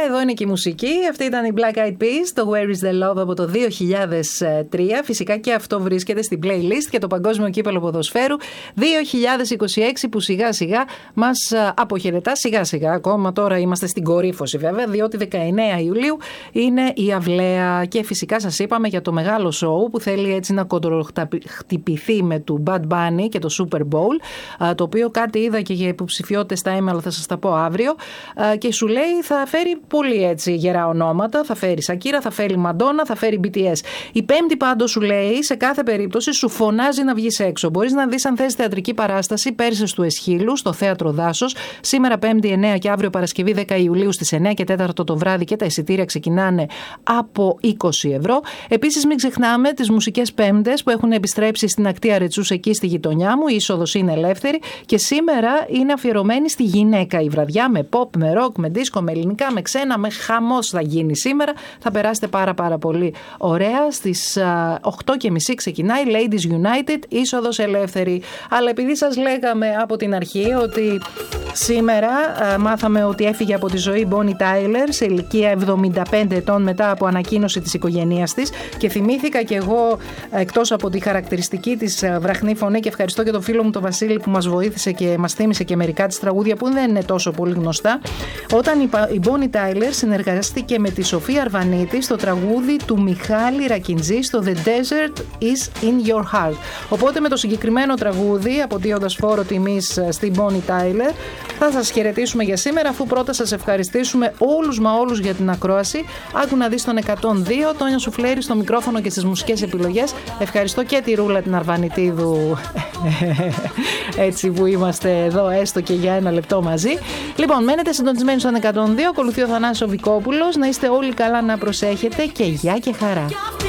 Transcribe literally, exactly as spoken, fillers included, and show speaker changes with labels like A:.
A: εδώ είναι και η μουσική. Αυτή ήταν η Black Eyed Peas, το Where is the Love από το δύο χιλιάδες τρία. Φυσικά και αυτό βρίσκεται στην playlist και το Παγκόσμιο Κύπελλο Ποδοσφαίρου δύο χιλιάδες είκοσι έξι, που σιγά σιγά μας αποχαιρετά. Σιγά σιγά, ακόμα τώρα είμαστε στην κορύφωση βέβαια, διότι δεκαεννέα Ιουλίου είναι η αυλαία. Και φυσικά σας είπαμε για το μεγάλο σοου που θέλει έτσι να κοντροχτυπηθεί με του Bad Bunny και το Super Bowl, το οποίο κάτι είδα και για υποψηφιότητες στα email, θα σας τα πω αύριο, και σου λέει θα φέρει πολύ έτσι γερά ονόματα, θα φέρει Σακύρα, θα φέρει Μαντόνα, θα φέρει μπι τι ες. Η Πέμπτη πάντως σου λέει σε κάθε περίπτωση σου φωνάζει να βγεις έξω. Μπορείς να δεις αν θες θεατρική παράσταση Πέρσες του Εσχύλου στο Θέατρο Δάσος, σήμερα Πέμπτη εννέα και αύριο Παρασκευή δέκα Ιουλίου στις εννέα και τέσσερα το βράδυ, και τα εισιτήρια ξεκινάνε από είκοσι ευρώ. Επίσης μην ξεχνάμε τις μουσικές Πέμπτες που έχουν επιστρέψει στην Ακτία Ρετσούς, εκεί στη γειτονιά μου. Η είσοδος είναι ελεύθερη και σήμερα είναι αφιερωμένη στη γυναίκα η βραδιά, με pop, με rock, με disco, με ελληνικά, με ξένα, με χαμός θα γίνει σήμερα. Θα περάσετε πάρα πάρα πολύ ωραία. Στις οκτώ και μισή ξεκινάει Ladies United, είσοδος ελεύθερη. Αλλά επειδή σας λέγαμε από την αρχή ότι σήμερα α, μάθαμε ότι έφυγε από τη ζωή Bonnie Tyler σε ηλικία εβδομήντα πέντε ετών μετά από ανακοίνωση της οικογένειας της, και θυμήθηκα και εγώ, εκτός από τη χαρακτηριστική της βραχνή φωνή, και ευχαριστώ και τον φίλο μου τον Βασίλη που μας βοήθησε και μας θύμισε και μερικά της τραγούδια που δεν είναι τόσο πολύ γνωστά, όταν η Bonnie Tyler συνεργαστήκε με τη Σοφία Αρβανίτη στο τραγούδι του Μιχάλη Ρακιντζή στο The Desert is in your heart. Οπότε με το συγκεκριμένο τραγούδι, αποτείοντας φόρο τιμής στην Bonnie Tyler, θα σας χαιρετήσουμε για σήμερα, αφού πρώτα σας ευχαριστήσουμε όλους μα όλους για την ακρόαση. Άκου να δεις τον εκατόν δύο, Τόνια Σουφλέρη στο μικρόφωνο και στις μουσικές επιλογές. Ευχαριστώ και τη Ρούλα την Αρβανιτίδου έτσι που είμαστε εδώ έστω και για ένα λεπτό μαζί. Λοιπόν, μένετε συντονισμένοι στον εκατόν δύο, ακολουθεί ο Θανάσης ο Βικόπουλος. Να είστε όλοι καλά, να προσέχετε, και γεια και χαρά.